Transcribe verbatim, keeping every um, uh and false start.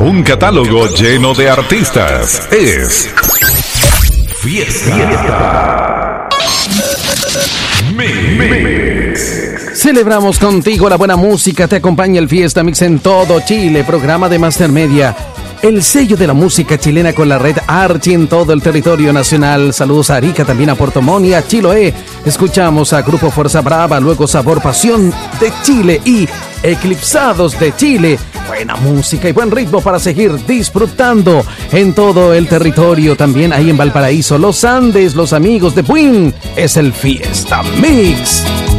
Un catálogo lleno de artistas. Es Fiesta Mix. Celebramos contigo la buena música. Te acompaña el Fiesta Mix en todo Chile. Programa de Master Media, el sello de la música chilena con la red Archi en todo el territorio nacional. Saludos a Arica, también a Puerto Montt y a Chiloé. Escuchamos a Grupo Fuerza Brava, luego Sabor Pasión de Chile y Eclipsados de Chile. Buena música y buen ritmo para seguir disfrutando en todo el territorio. También ahí en Valparaíso, los Andes, los amigos de Buin. Es el Fiesta Mix.